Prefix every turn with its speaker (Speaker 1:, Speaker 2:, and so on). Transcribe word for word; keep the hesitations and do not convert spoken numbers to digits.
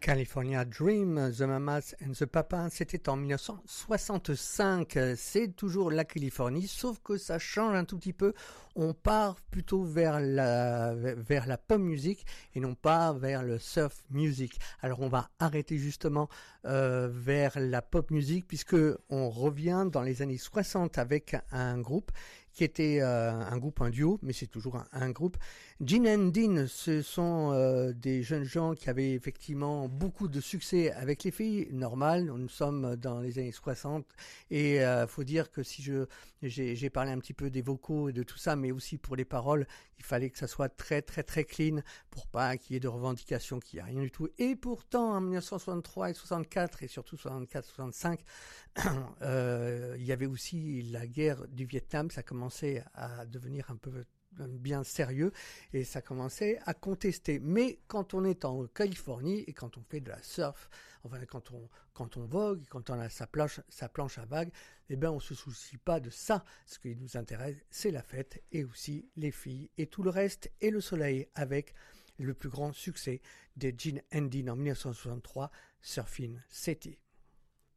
Speaker 1: California Dream, The Mamas and the Papas, c'était en mille neuf cent soixante-cinq. C'est toujours la Californie, sauf que ça change un tout petit peu. On part plutôt vers la vers la pop music et non pas vers le surf music. Alors on va arrêter justement euh, vers la pop music puisque on revient dans les années soixante avec un groupe qui était euh, un groupe, un duo, mais c'est toujours un, un groupe. Gene and Dean, ce sont euh, des jeunes gens qui avaient effectivement beaucoup de succès avec les filles, normal, nous sommes dans les années soixante, et euh, faut dire que si je j'ai, j'ai parlé un petit peu des vocaux et de tout ça, mais aussi pour les paroles, il fallait que ça soit très très très clean, pour pas qu'il y ait de revendications, qu'il y ait rien du tout. Et pourtant, en mille neuf cent soixante-trois et soixante-quatre, et surtout soixante-quatre soixante-cinq, euh, il y avait aussi la guerre du Vietnam, ça commençait à devenir un peu bien sérieux et ça commençait à contester. Mais quand on est en Californie et quand on fait de la surf, enfin quand on quand on vogue, quand on a sa planche sa planche à vagues, eh ben on se soucie pas de ça. Ce qui nous intéresse, c'est la fête et aussi les filles et tout le reste et le soleil avec le plus grand succès de Gene and Dean en mille neuf cent soixante-trois, Surfin' City.